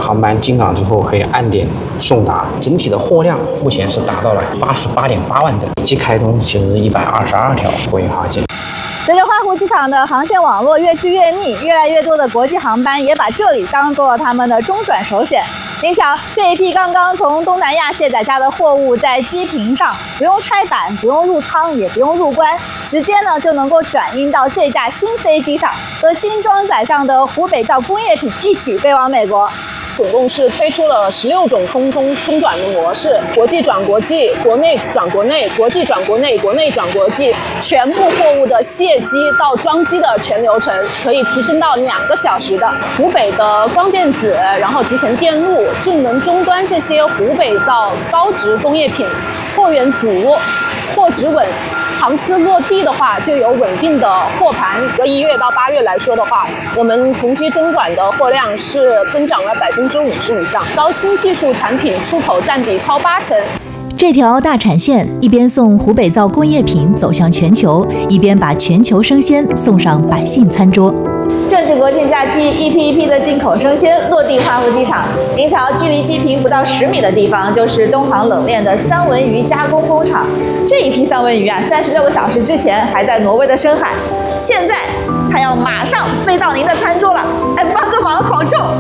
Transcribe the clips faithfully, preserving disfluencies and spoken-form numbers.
航班进港之后可以按点送达，整体的货量目前是达到了八十八点八万吨，即开通其实是一百二十二条国营航线。 随着花湖机场的航线网络越织越密，越来越多的国际航班也把这里当做了他们的中转首选。您瞧，这一批刚刚从东南亚卸载下的货物，在机坪上不用拆板，不用入仓，也不用入关，直接呢就能够转运到这架新飞机上，和新装载上的湖北造工业品一起飞往美国。 总共是推出了十六种空中空转的模式，国际转国际，国内转国内，国际转国内，国内转国际，全部货物的卸机到装机的全流程可以提升到两个小时的。湖北的光电子，然后集成电路、智能终端这些湖北造高值工业品，货源足，货值稳。航司落地的话，就有稳定的货盘。一月到八月来说的话，我们同机中转的货量是增长了百分之五十以上，高新技术产品出口占比超八成。 这条大产线一边送湖北造工业品走向全球，一边把全球生鲜送上百姓餐桌。 正值国庆假期，一批一批的进口生鲜落地花湖机场。您瞧，距离机坪不到十米的地方，就是东航冷链的三文鱼加工工厂。这一批三文鱼啊，三十六个小时之前还在挪威的深海，现在它要马上飞到您的餐桌了。哎，帮个忙，好重！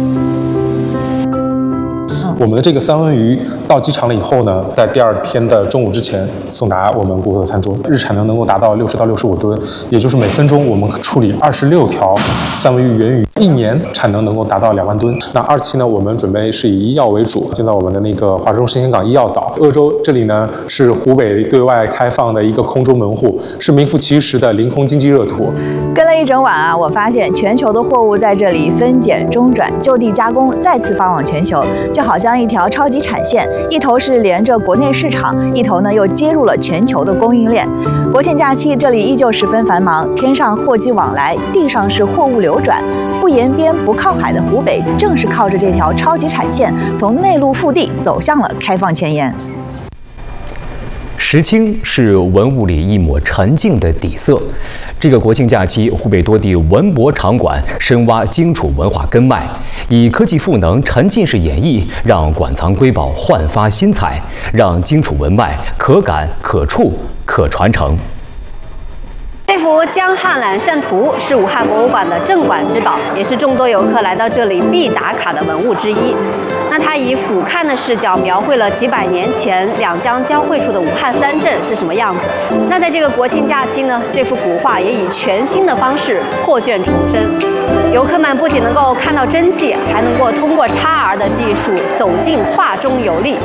我们的这个三文鱼到机场了以后呢，在第二天的中午之前送达我们顾客的餐桌，日产能能够达到六十到六十五吨，也就是每分钟我们处理二十六条三文鱼原鱼，一年产能能够达到两万吨。那二期呢，我们准备是以医药为主，建造我们的那个华中生鲜港医药岛。鄂州这里呢是湖北对外开放的一个空中门户，是名副其实的临空经济热土。 跟了一整晚啊，我发现全球的货物在这里分拣、中转、就地加工，再次发往全球，就好像一条超级产线，一头是连着国内市场，一头呢又接入了全球的供应链。国庆假期这里依旧十分繁忙，天上货机往来，地上是货物流转。不沿边不靠海的湖北，正是靠着这条超级产线，从内陆腹地走向了开放前沿。 石青是文物里一抹沉静的底色。这个国庆假期，湖北多地文博场馆深挖荆楚文化根脉，以科技赋能沉浸式演绎，让馆藏瑰宝焕发新彩，让荆楚文脉可感、可触、可传承。 这幅江汉揽胜图是武汉博物馆的镇馆之宝，也是众多游客来到这里必打卡的文物之一。那它以俯瞰的视角描绘了几百年前两江交汇处的武汉三镇是什么样子。那在这个国庆假期呢，这幅古画也以全新的方式破卷重生。游客们不仅能够看到真迹，还能够通过 X R 的技术走进画中游历。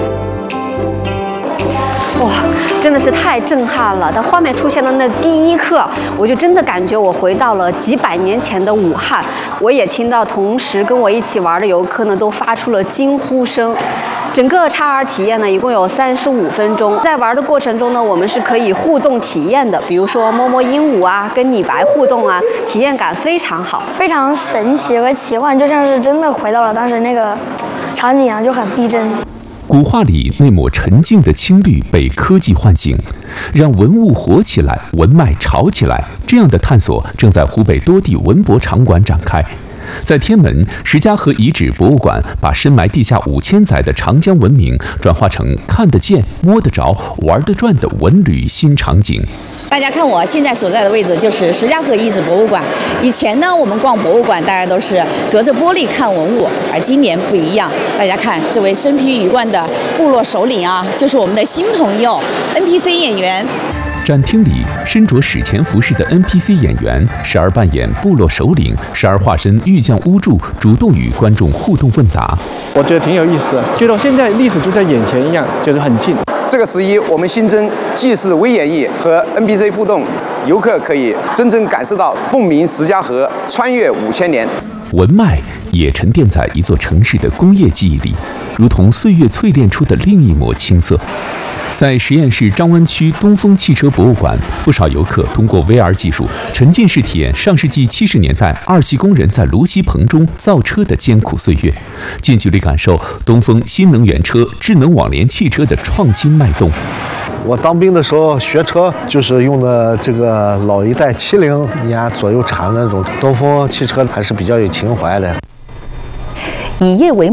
哇，真的是太震撼了！当画面出现的那第一刻，我就真的感觉我回到了几百年前的武汉。我也听到同时跟我一起玩的游客呢，都发出了惊呼声。整个 X R 体验呢，一共有三十五分钟。在玩的过程中呢，我们是可以互动体验的，比如说摸摸鹦鹉啊，跟李白互动啊，体验感非常好， 非常神奇和奇幻，就像是真的回到了当时那个场景啊，就很逼真。 古画里那抹沉静的青绿被科技唤醒，让文物活起来，文脉潮起来。这样的探索正在湖北多地文博场馆展开。在天门，石家河遗址博物馆把深埋地下五千载的长江文明转化成看得见、摸得着、玩得转的文旅新场景。 大家看我现在所在的位置就是石家河遗址博物馆。以前呢，我们逛博物馆大家都是隔着玻璃看文物，而今年不一样。大家看这位身披鱼冠的部落首领啊，就是我们的新朋友 N P C 演员。 展厅里，身着史前服饰的 N P C 演员时而扮演部落首领，时而化身玉匠巫祝，主动与观众互动问答。 我觉得挺有意思，觉得现在历史就在眼前一样，觉得很近。 这个十一，我们新增纪实微演绎和 N P C 互动，游客可以真正感受到凤鸣石家河穿越五千年。 文脉也沉淀在一座城市的工业记忆里，如同岁月淬炼出的另一抹青涩。在实验室张湾区东风汽车博物馆，不少游客通过 V R 技术沉浸式体验上世纪七十年代二汽工人在芦溪棚中造车的艰苦岁月，近距离感受东风新能源车、智能网联汽车的创新脉动。 我当兵的时候学车，就是用的这个老一代七零年左右产的那种东风汽车，还是比较有情怀的。 以夜为